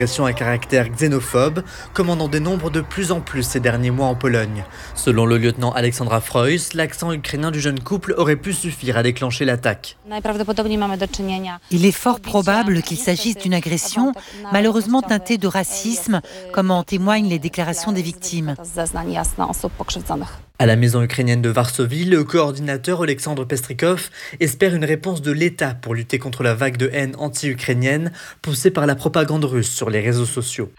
À caractère xénophobe, comme on en dénombre de plus en plus ces derniers mois en Pologne. Selon le lieutenant Alexandra Freus, l'accent ukrainien du jeune couple aurait pu suffire à déclencher l'attaque. Il est fort probable qu'il s'agisse d'une agression, malheureusement teintée de racisme, comme en témoignent les déclarations des victimes. À la maison ukrainienne de Varsovie, le coordinateur Oleksandr Pestrikov espère une réponse de l'État pour lutter contre la vague de haine anti-ukrainienne poussée par la propagande russe sur les réseaux sociaux.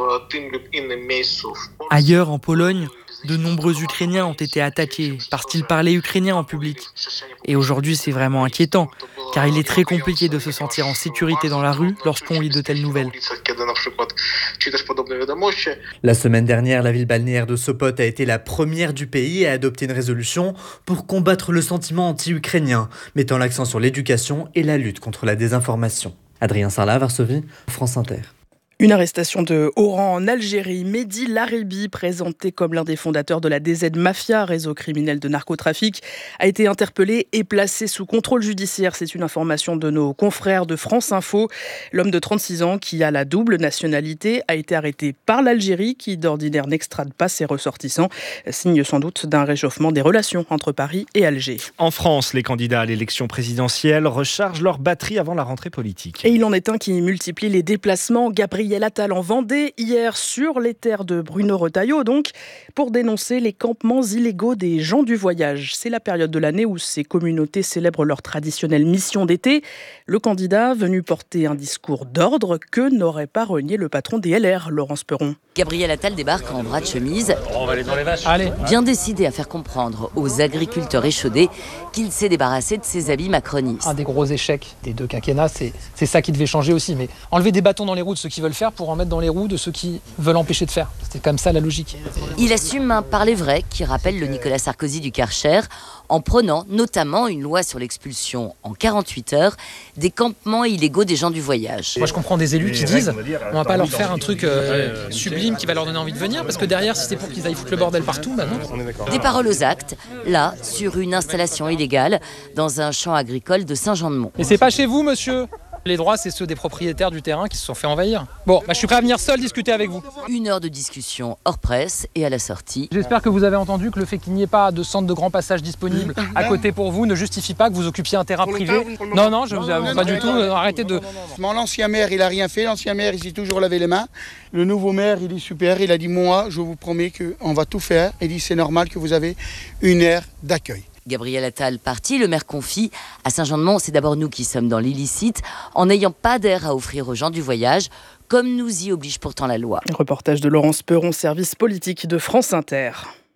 Ailleurs en Pologne, de nombreux Ukrainiens ont été attaqués parce qu'ils parlaient ukrainien en public. Et aujourd'hui, c'est vraiment inquiétant, car il est très compliqué de se sentir en sécurité dans la rue lorsqu'on lit de telles nouvelles. La semaine dernière, la ville balnéaire de Sopot a été la première du pays à adopter une résolution pour combattre le sentiment anti-ukrainien, mettant l'accent sur l'éducation et la lutte contre la désinformation. Adrien Sarlat, Varsovie, France Inter. Une arrestation de haut rang en Algérie. Mehdi Laribi, présenté comme l'un des fondateurs de la DZ Mafia, réseau criminel de narcotrafic, a été interpellé et placé sous contrôle judiciaire. C'est une information de nos confrères de France Info. L'homme de 36 ans, qui a la double nationalité, a été arrêté par l'Algérie, qui d'ordinaire n'extrade pas ses ressortissants. Signe sans doute d'un réchauffement des relations entre Paris et Alger. En France, les candidats à l'élection présidentielle rechargent leur batterie avant la rentrée politique. Et il en est un qui multiplie les déplacements. Gabriel Attal en Vendée, hier sur les terres de Bruno Retailleau, donc, pour dénoncer les campements illégaux des gens du voyage. C'est la période de l'année où ces communautés célèbrent leur traditionnelle mission d'été. Le candidat venu porter un discours d'ordre que n'aurait pas renié le patron des LR, Laurence Perron. Gabriel Attal débarque en bras de chemise, bien décidé à faire comprendre aux agriculteurs échaudés qu'il s'est débarrassé de ses habits macronistes. Un des gros échecs des deux quinquennats, c'est ça qui devait changer aussi. Mais enlever des bâtons dans les roues de ceux qui veulent faire pour en mettre dans les roues de ceux qui veulent empêcher de faire. C'était comme ça la logique. Il assume un parler vrai qui rappelle le Nicolas Sarkozy du Karcher, en prenant notamment une loi sur l'expulsion en 48 heures des campements illégaux des gens du voyage. Moi je comprends des élus qui disent on va pas leur faire un truc sublime qui va leur donner envie de venir, parce que derrière si c'est pour qu'ils aillent foutre le bordel partout, bah non. Des paroles aux actes, là, sur une installation illégale dans un champ agricole de Saint-Jean-de-Mont. Mais c'est pas chez vous, monsieur. Les droits, c'est ceux des propriétaires du terrain qui se sont fait envahir. Bon, je suis prêt à venir seul discuter avec vous. 1 heure de discussion hors presse et à la sortie. J'espère que vous avez entendu que le fait qu'il n'y ait pas de centre de grand passage disponible à côté pour vous ne justifie pas que vous occupiez un terrain privé. Non, je vous avoue pas du tout. Arrêtez de... L'ancien maire, il a rien fait. L'ancien maire, il s'est toujours lavé les mains. Le nouveau maire, il est super. Il a dit, moi, je vous promets qu'on va tout faire. Il dit, c'est normal que vous avez une aire d'accueil. Gabriel Attal parti, le maire confie à Saint-Jean-de-Mont, c'est d'abord nous qui sommes dans l'illicite, en n'ayant pas d'air à offrir aux gens du voyage, comme nous y oblige pourtant la loi. Reportage de Laurence Perron, service politique de France Inter.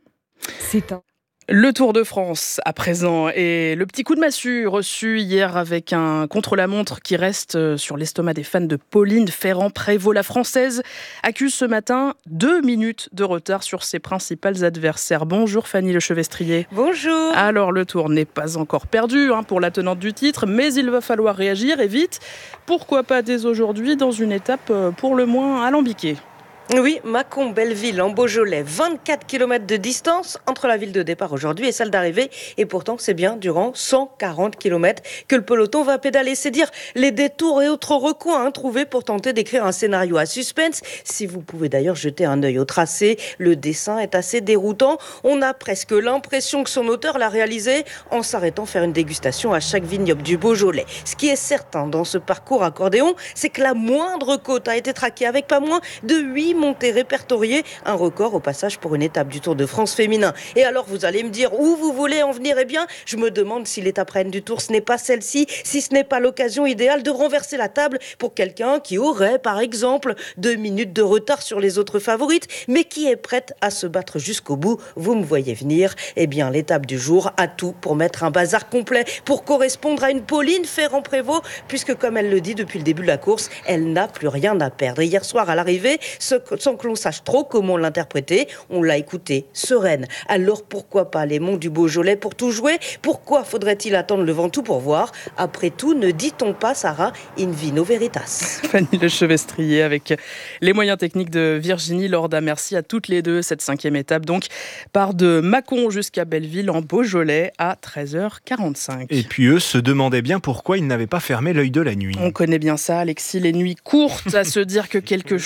Le Tour de France à présent et le petit coup de massue reçu hier avec un contre-la-montre qui reste sur l'estomac des fans de Pauline Ferrand-Prévot. La Française accuse ce matin 2 minutes de retard sur ses principales adversaires. Bonjour Fanny Lechevestrier. Bonjour. Alors le Tour n'est pas encore perdu pour la tenante du titre, mais il va falloir réagir et vite. Pourquoi pas dès aujourd'hui dans une étape pour le moins alambiquée. Oui, Mâcon-Belleville en Beaujolais, 24 km de distance entre la ville de départ aujourd'hui et celle d'arrivée. Et pourtant, c'est bien durant 140 km que le peloton va pédaler. C'est dire les détours et autres recoins trouvés pour tenter d'écrire un scénario à suspense. Si vous pouvez d'ailleurs jeter un œil au tracé, le dessin est assez déroutant. On a presque l'impression que son auteur l'a réalisé en s'arrêtant faire une dégustation à chaque vignoble du Beaujolais. Ce qui est certain dans ce parcours accordéon, c'est que la moindre côte a été traquée avec pas moins de 8 montées répertoriées, un record au passage pour une étape du Tour de France féminin. Et alors vous allez me dire où vous voulez en venir. Eh bien, je me demande si l'étape reine du Tour ce n'est pas celle-ci, si ce n'est pas l'occasion idéale de renverser la table pour quelqu'un qui aurait par exemple 2 minutes de retard sur les autres favorites, mais qui est prête à se battre jusqu'au bout. Vous me voyez venir. Eh bien, l'étape du jour a tout pour mettre un bazar complet, pour correspondre à une Pauline Ferrand-Prévot, puisque comme elle le dit depuis le début de la course, elle n'a plus rien à perdre. Et hier soir à l'arrivée, ce sans que l'on sache trop comment l'interpréter. On l'a écouté, sereine. Alors pourquoi pas les monts du Beaujolais pour tout jouer? Pourquoi faudrait-il attendre le Ventoux pour voir? Après tout, ne dit-on pas, Sarah, in vino veritas? Fanny Lechevestrier avec les moyens techniques de Virginie Lorda. Merci à toutes les deux. Cette 5e étape donc part de Mâcon jusqu'à Belleville en Beaujolais à 13h45. Et puis eux se demandaient bien pourquoi ils n'avaient pas fermé l'œil de la nuit. On connaît bien ça, Alexis, les nuits courtes, à se dire que quelque